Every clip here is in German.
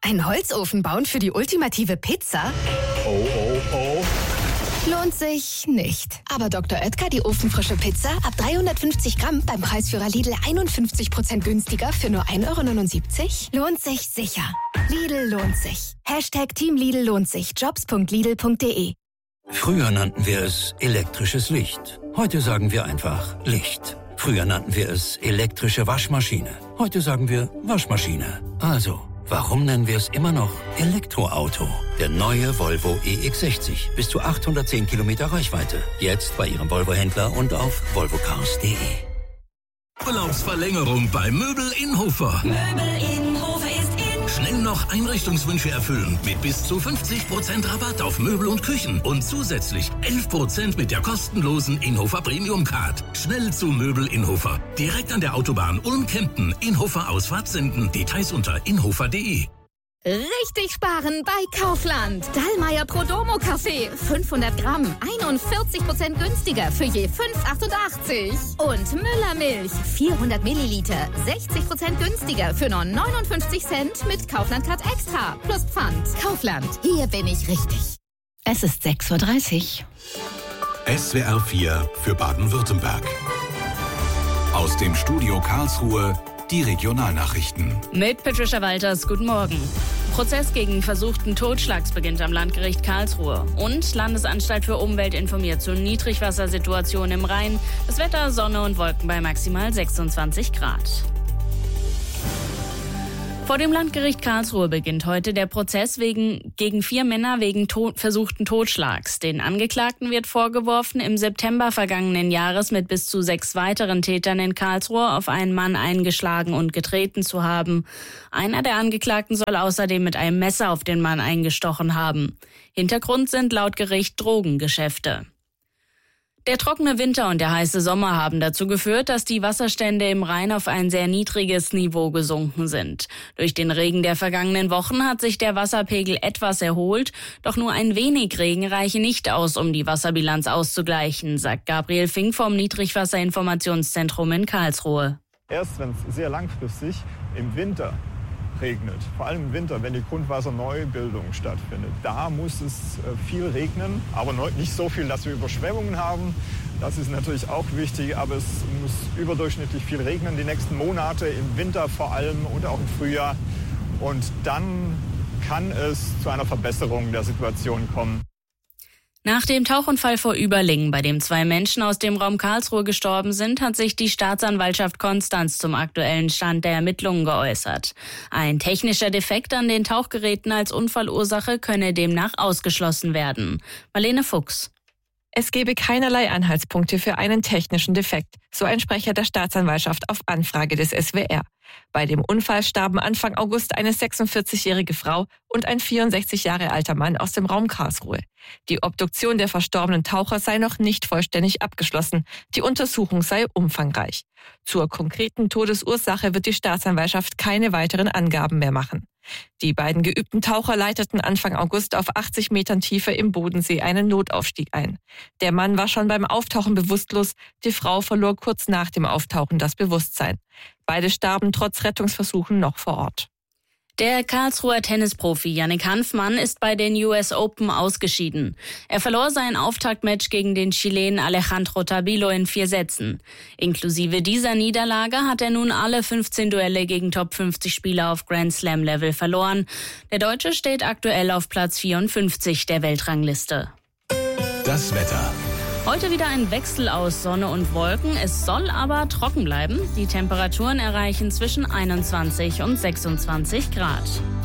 Einen Holzofen bauen für die ultimative Pizza? Oh, oh, oh. Lohnt sich nicht. Aber Dr. Oetker, die ofenfrische Pizza, ab 350 Gramm beim Preisführer Lidl 51% günstiger für nur 1,79 €? Lohnt sich sicher. Lidl lohnt sich. Team Lidl lohnt sich. Jobs.lidl.de. Früher nannten wir es elektrisches Licht. Heute sagen wir einfach Licht. Früher nannten wir es elektrische Waschmaschine. Heute sagen wir Waschmaschine. Also, warum nennen wir es immer noch Elektroauto? Der neue Volvo EX60. Bis zu 810 Kilometer Reichweite. Jetzt bei Ihrem Volvo-Händler und auf volvocars.de. Urlaubsverlängerung bei Möbel Innhofer. Möbel Innhofer ist in. Schnell noch Einrichtungswünsche erfüllen mit bis zu 50% Rabatt auf Möbel und Küchen und zusätzlich 11% mit der kostenlosen Innhofer Premium Card. Schnell zu Möbel Innhofer. Direkt an der Autobahn Ulm-Kempten. Innhofer Ausfahrt Senden. Details unter innhofer.de. Richtig sparen bei Kaufland. Dallmayr Prodomo Kaffee. 500 Gramm. 41% günstiger für je 5,88. Und Müller Milch. 400 Milliliter. 60% günstiger für nur 59 Cent mit Kaufland Card Extra. Plus Pfand. Kaufland. Hier bin ich richtig. Es ist 6:30 Uhr. SWR 4 für Baden-Württemberg. Aus dem Studio Karlsruhe die Regionalnachrichten. Mit Patricia Walters, guten Morgen. Prozess gegen versuchten Totschlags beginnt am Landgericht Karlsruhe. Und Landesanstalt für Umwelt informiert zur Niedrigwassersituation im Rhein. Das Wetter, Sonne und Wolken bei maximal 26 Grad. Vor dem Landgericht Karlsruhe beginnt heute der Prozess gegen 4 Männer wegen versuchten Totschlags. Den Angeklagten wird vorgeworfen, im September vergangenen Jahres mit bis zu 6 weiteren Tätern in Karlsruhe auf einen Mann eingeschlagen und getreten zu haben. Einer der Angeklagten soll außerdem mit einem Messer auf den Mann eingestochen haben. Hintergrund sind laut Gericht Drogengeschäfte. Der trockene Winter und der heiße Sommer haben dazu geführt, dass die Wasserstände im Rhein auf ein sehr niedriges Niveau gesunken sind. Durch den Regen der vergangenen Wochen hat sich der Wasserpegel etwas erholt, doch nur ein wenig Regen reiche nicht aus, um die Wasserbilanz auszugleichen, sagt Gabriel Fink vom Niedrigwasserinformationszentrum in Karlsruhe. Erst wenn es sehr langfristig im Winter regnet, vor allem im Winter, wenn die Grundwasserneubildung stattfindet. Da muss es viel regnen, aber nicht so viel, dass wir Überschwemmungen haben. Das ist natürlich auch wichtig, aber es muss überdurchschnittlich viel regnen die nächsten Monate, im Winter vor allem und auch im Frühjahr. Und dann kann es zu einer Verbesserung der Situation kommen. Nach dem Tauchunfall vor Überlingen, bei dem 2 Menschen aus dem Raum Karlsruhe gestorben sind, hat sich die Staatsanwaltschaft Konstanz zum aktuellen Stand der Ermittlungen geäußert. Ein technischer Defekt an den Tauchgeräten als Unfallursache könne demnach ausgeschlossen werden. Marlene Fuchs. Es gebe keinerlei Anhaltspunkte für einen technischen Defekt, so ein Sprecher der Staatsanwaltschaft auf Anfrage des SWR. Bei dem Unfall starben Anfang August eine 46-jährige Frau und ein 64 Jahre alter Mann aus dem Raum Karlsruhe. Die Obduktion der verstorbenen Taucher sei noch nicht vollständig abgeschlossen. Die Untersuchung sei umfangreich. Zur konkreten Todesursache wird die Staatsanwaltschaft keine weiteren Angaben mehr machen. Die beiden geübten Taucher leiteten Anfang August auf 80 Metern Tiefe im Bodensee einen Notaufstieg ein. Der Mann war schon beim Auftauchen bewusstlos, die Frau verlor kurz nach dem Auftauchen das Bewusstsein. Beide starben trotz Rettungsversuchen noch vor Ort. Der Karlsruher Tennisprofi Yannick Hanfmann ist bei den US Open ausgeschieden. Er verlor sein Auftaktmatch gegen den Chilenen Alejandro Tabilo in 4 Sätzen. Inklusive dieser Niederlage hat er nun alle 15 Duelle gegen Top-50-Spieler auf Grand-Slam-Level verloren. Der Deutsche steht aktuell auf Platz 54 der Weltrangliste. Das Wetter. Heute wieder ein Wechsel aus Sonne und Wolken. Es soll aber trocken bleiben. Die Temperaturen erreichen zwischen 21 und 26 Grad.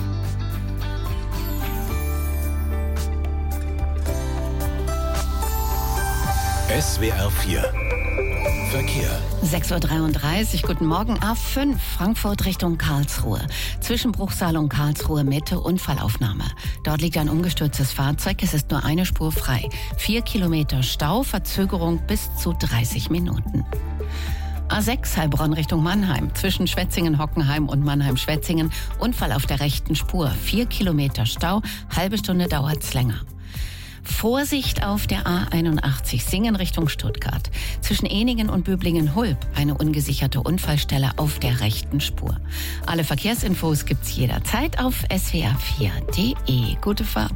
SWR 4 Verkehr. 6:33 Uhr, guten Morgen, A5, Frankfurt Richtung Karlsruhe. Zwischen Bruchsal und Karlsruhe Mitte Unfallaufnahme. Dort liegt ein umgestürztes Fahrzeug, es ist nur eine Spur frei. 4 Kilometer Stau, Verzögerung bis zu 30 Minuten. A6 Heilbronn Richtung Mannheim. Zwischen Schwetzingen-Hockenheim und Mannheim-Schwetzingen Unfall auf der rechten Spur. 4 Kilometer Stau, halbe Stunde dauert's länger. Vorsicht auf der A81 Singen Richtung Stuttgart. Zwischen Eningen und Böblingen-Hulb eine ungesicherte Unfallstelle auf der rechten Spur. Alle Verkehrsinfos gibt's jederzeit auf swr4.de. Gute Fahrt.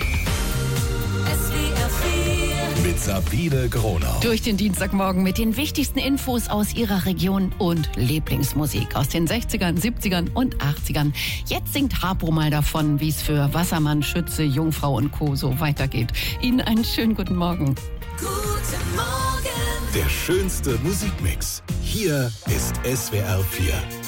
Mit Sabine Gronau. Durch den Dienstagmorgen mit den wichtigsten Infos aus Ihrer Region und Lieblingsmusik aus den 60ern, 70ern und 80ern. Jetzt singt Harpo mal davon, wie es für Wassermann, Schütze, Jungfrau und Co. so weitergeht. Ihnen einen schönen guten Morgen. Guten Morgen. Der schönste Musikmix. Hier ist SWR 4.